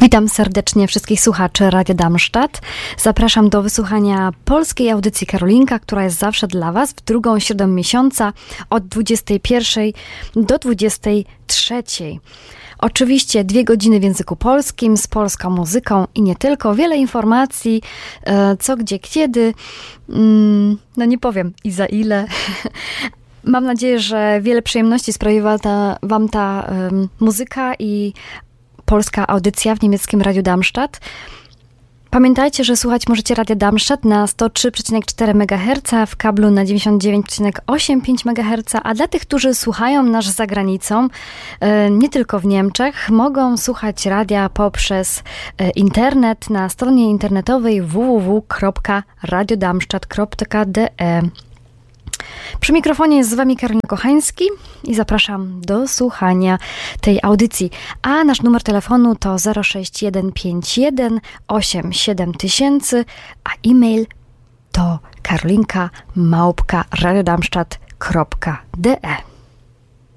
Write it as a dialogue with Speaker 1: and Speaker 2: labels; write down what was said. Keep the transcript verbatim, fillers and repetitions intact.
Speaker 1: Witam serdecznie wszystkich słuchaczy Radia Darmstadt. Zapraszam do wysłuchania polskiej audycji Karolinka, która jest zawsze dla Was w drugą środę miesiąca od dwudziestej pierwszej do dwudziestej trzeciej. Oczywiście dwie godziny w języku polskim z polską muzyką i nie tylko. Wiele informacji, co, gdzie, kiedy. No nie powiem i za ile. Mam nadzieję, że wiele przyjemności sprawiła ta, Wam ta um, muzyka i polska audycja w niemieckim Radiu Darmstadt. Pamiętajcie, że słuchać możecie Radia Darmstadt na sto trzy przecinek cztery megaherca, w kablu na dziewięćdziesiąt dziewięć przecinek osiem pięć megaherca, a dla tych, którzy słuchają nas za granicą, nie tylko w Niemczech, mogą słuchać radia poprzez internet na stronie internetowej w w w kropka radiodarmstadt kropka d e. Przy mikrofonie jest z Wami Karolina Kochański i zapraszam do słuchania tej audycji. A nasz numer telefonu to zero sześć jeden pięć jeden osiem siedem tysięcy, a e-mail to karolinka małpka radiodarmstadt kropka d e.